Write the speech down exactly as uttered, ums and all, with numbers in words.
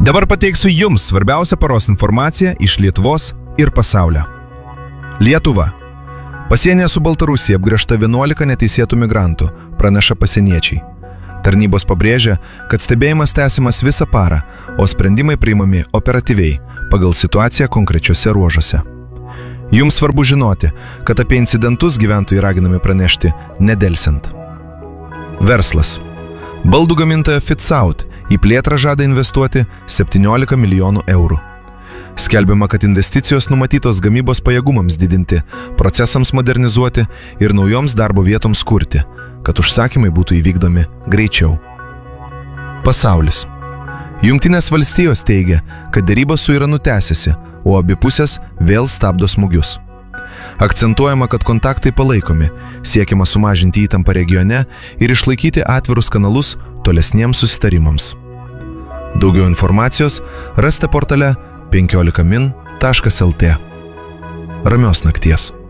Dabar pateiksiu jums svarbiausią paros informaciją iš Lietuvos ir pasaulio. Lietuva. Pasienyje su Baltarusija apgręžta vienuolika neteisėtų migrantų, praneša pasieniečiai. Tarnybos pabrėžia, kad stebėjimas tęsiamas visą parą, o sprendimai priimami operatyviai pagal situaciją konkrečiuose ruožuose. Jums svarbu žinoti, kad apie incidentus gyventojai raginami pranešti nedelsiant. Verslas. Baldų gamintoja Fitsaut į plėtrą žada investuoti septyniolika milijonų eurų. Skelbiama, kad investicijos numatytos gamybos pajėgumams didinti, procesams modernizuoti ir naujoms darbo vietoms kurti, kad užsakymai būtų įvykdomi greičiau. Pasaulis. Jungtinės valstijos teigia, kad derybos su Iranu tęsiasi, o abi pusės vėl stabdo smūgius. Akcentuojama, kad kontaktai palaikomi, siekiama sumažinti įtampą regione ir išlaikyti atvirus kanalus tolesniems susitarimams. Daugiau informacijos rasite portale penkiolika min taškas lt. Ramios nakties.